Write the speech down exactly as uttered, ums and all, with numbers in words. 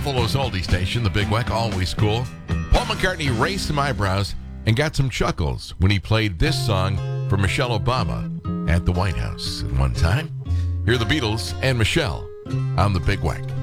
Buffalo's oldie station, the Big Weck, always cool. Paul McCartney raised some eyebrows and got some chuckles when he played this song for Michelle Obama at the White House at one time. Here are the Beatles and Michelle on the Big Weck.